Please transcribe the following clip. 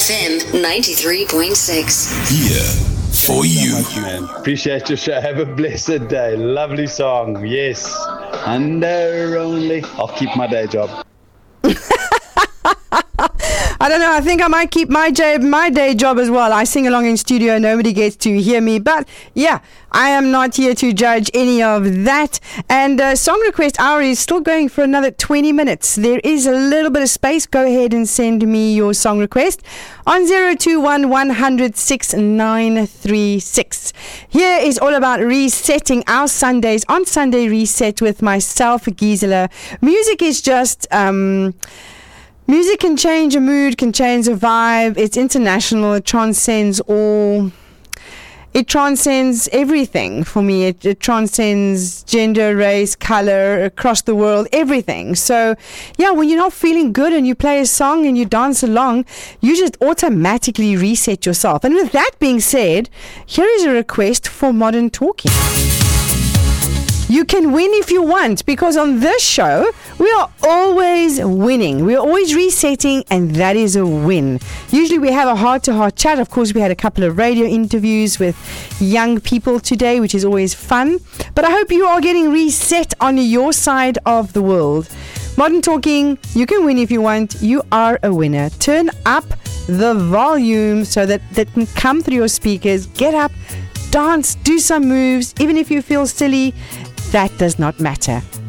FM 93.6. Here for you. Man. Appreciate your show. Have a blessed day. Lovely song. Yes. Under only. I'll keep my day job. I don't know. I think I might keep my day job as well. I sing along in studio. Nobody gets to hear me. But yeah, I am not here to judge any of that. And song request hour is still going for another 20 minutes. There is a little bit of space. Go ahead and send me your song request on 021 100 6936. Here is all about resetting our Sundays on Sunday Reset with myself, Gisela. Music is just... music can change a mood, can change a vibe. It's international. It transcends all. It transcends everything for me. It transcends gender, race, color, across the world, everything. So, yeah, when you're not feeling good and you play a song and you dance along, you just automatically reset yourself. And with that being said, here is a request for Modern Talking. You can win if you want, because on this show, we are always winning. We're always resetting, and that is a win. Usually we have a heart-to-heart chat. Of course, we had a couple of radio interviews with young people today, which is always fun. But I hope you are getting reset on your side of the world. Modern Talking, you can win if you want. You are a winner. Turn up the volume so that can come through your speakers. Get up, dance, do some moves. Even if you feel silly, that does not matter.